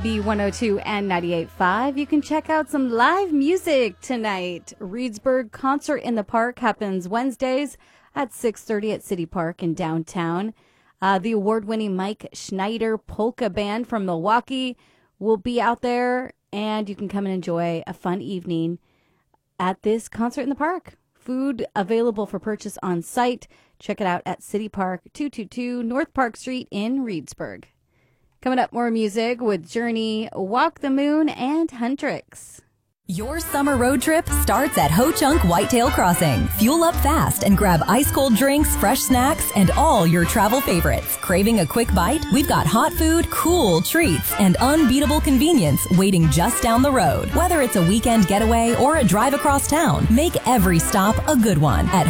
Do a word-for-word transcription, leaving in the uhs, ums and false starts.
B one oh two and ninety-eight point five. You can check out some live music tonight. Reedsburg Concert in the Park happens Wednesdays at six thirty at City Park in downtown. Uh, the award-winning Mike Schneider Polka Band from Milwaukee will be out there, and you can come and enjoy a fun evening at this concert in the park. Food available for purchase on site. Check it out at City Park, two twenty-two North Park Street in Reedsburg. Coming up, more music with Journey, Walk the Moon, and Huntrix. Your summer road trip starts at Ho Chunk Whitetail Crossing. Fuel up fast and grab ice-cold drinks, fresh snacks, and all your travel favorites. Craving a quick bite? We've got hot food, cool treats, and unbeatable convenience waiting just down the road. Whether it's a weekend getaway or a drive across town, make every stop a good one at